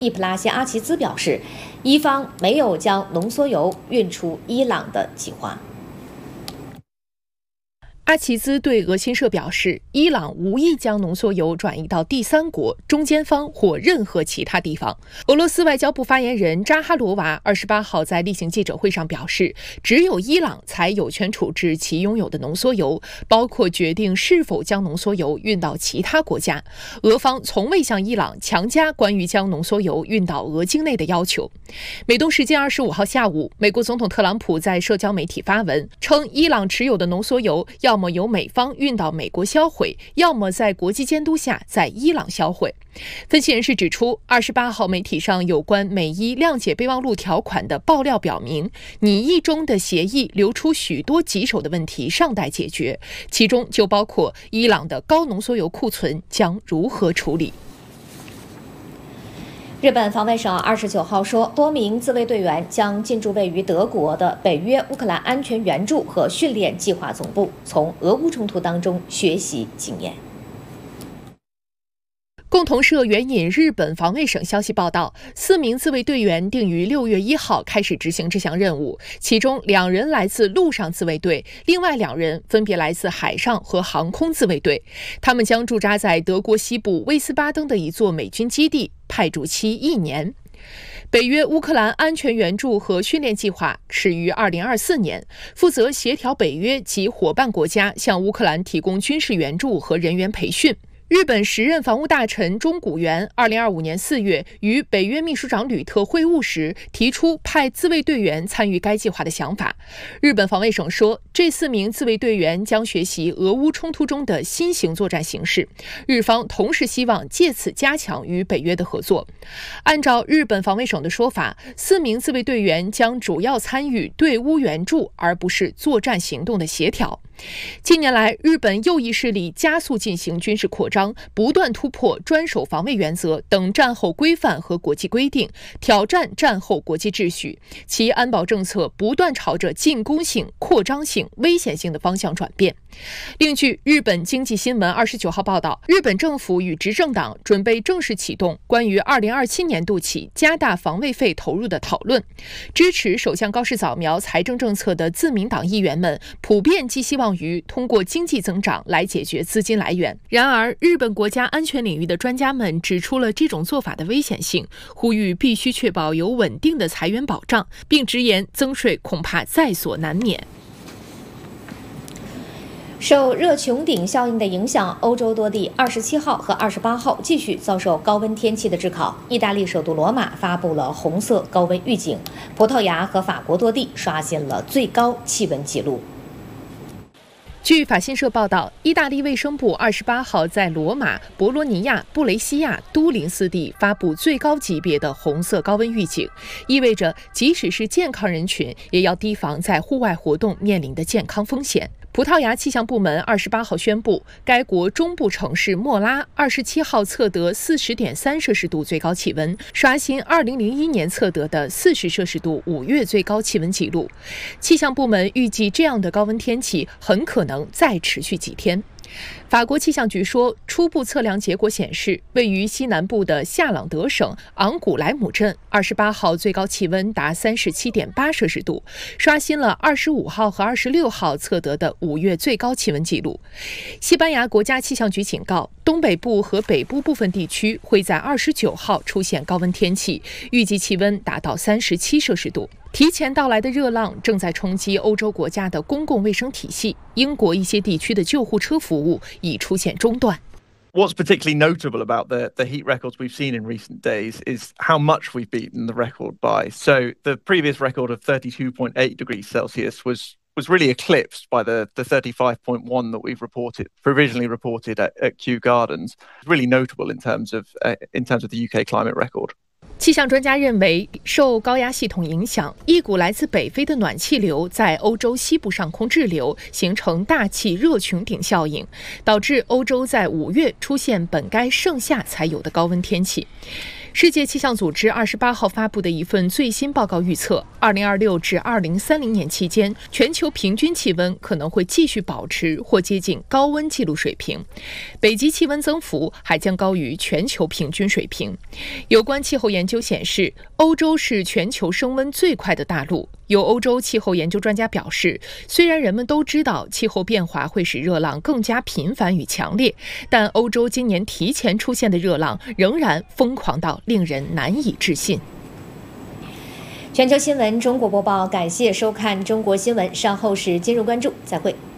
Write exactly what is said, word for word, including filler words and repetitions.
伊普拉希阿齐兹表示，伊方没有将浓缩铀运出伊朗的计划。 阿齐兹对俄新社表示，伊朗无意将浓缩铀转移到第三国、中间方或任何其他地方。俄罗斯外交部发言人扎哈罗娃二十八号在例行记者会上表示，只有伊朗才有权处置其拥有的浓缩铀，包括决定是否将浓缩铀运到其他国家。俄方从未向伊朗强加关于将浓缩铀运到俄境内的要求。美东时间二十五号下午，美国总统特朗普在社交媒体发文称，伊朗持有的浓缩铀要么由美方运到美国销毁，要么在国际监督下在伊朗销毁。分析人士指出，二十八号媒体上有关美伊谅解备忘录条款的爆料表明，拟议中的协议流出许多棘手的问题尚待解决，其中就包括伊朗的高浓缩铀库存将如何处理。 日本防卫省二十九号说，多名自卫队员将进驻位于德国的北约乌克兰安全援助和训练计划总部，从俄乌冲突当中学习经验。 共同社援引日本防卫省消息报道，四名自卫队员定于六月一号开始执行这项任务，其中两人来自陆上自卫队，另外两人分别来自海上和航空自卫队。他们将驻扎在德国西部威斯巴登的一座美军基地，派驻期一年。北约乌克兰安全援助和训练计划始于二零二四年，负责协调北约及伙伴国家向乌克兰提供军事援助和人员培训。日本时任防务大臣中谷元二零二五年四月与北约秘书长吕特会晤时，提出派自卫队员参与该计划的想法。日本防卫省说，这四名自卫队员将学习俄乌冲突中的新型作战形势，日方同时希望借此加强与北约的合作。按照日本防卫省的说法，四名自卫队员将主要参与对乌援助，而不是作战行动的协调。近年来，日本右翼势力加速进行军事扩张，不断突破专守防卫原则等战后规范和国际规定，挑战战后国际秩序。其安保政策不断朝着进攻性、扩张性、危险性的方向转变。另据日本经济新闻二十九号报道，日本政府与执政党准备正式启动关于二零二七年度起加大防卫费投入的讨论。支持首相高市早苗财政政策的自民党议员们普遍寄希望于通过经济增长来解决资金来源。然而，日本国家安全领域的专家们指出了这种做法的危险性，呼吁必须确保有稳定的财源保障，并直言增税恐怕在所难免。 受热穹顶效应的影响，欧洲多地二十七号和二十八号继续遭受高温天气的炙烤。意大利首都罗马发布了红色高温预警，葡萄牙和法国多地刷新了最高气温纪录。 据法新社报道，意大利卫生部二十八号在罗马、博罗尼亚、布雷西亚、都灵四地发布最高级别的红色高温预警，意味着即使是健康人群，也要提防在户外活动面临的健康风险。葡萄牙气象部门二十八号宣布，该国中部城市莫拉二十七号测得四十点三摄氏度最高气温，刷新二零零一年测得的四十摄氏度五月最高气温纪录。气象部门预计，这样的高温天气很可能再持续几天。法国气象局说，初步测量结果显示，位于西南部的夏朗德省昂古莱姆镇二十八号最高气温达三十七点八摄氏度，刷新了二十五号和二十六号测得的五月最高气温纪录。西班牙国家气象局警告，东北部和北部部分地区会在二十九号出现高温天气，预计气温达到三十七摄氏度。提前到来的热浪正在冲击欧洲国家的公共卫生体系，英国一些地区的救护车服务已出现中断。 What's particularly notable about the, the heat records we've seen in recent days is how much we've beaten the record by. So the previous record of thirty-two point eight degrees Celsius was was really eclipsed by the, the thirty-five point one that we've reported, provisionally reported at, at Kew Gardens. It's really notable in terms of uh, in terms of the U K climate record. 气象专家认为，受高压系统影响，一股来自北非的暖气流在欧洲西部上空滞留，形成大气热穹顶效应，导致欧洲在五月出现本该盛夏才有的高温天气。 世界气象组织二十八号发布的一份最新报告预测，二零二六至二零三零年期间，全球平均气温可能会继续保持或接近高温记录水平，北极气温增幅还将高于全球平均水平。有关气候研究显示，欧洲是全球升温最快的大陆。有欧洲气候研究专家表示，虽然人们都知道气候变化会使热浪更加频繁与强烈，但欧洲今年提前出现的热浪仍然疯狂到令人难以置信。 全球新闻中国播报，感谢收看中国新闻，稍后是今日关注，再会。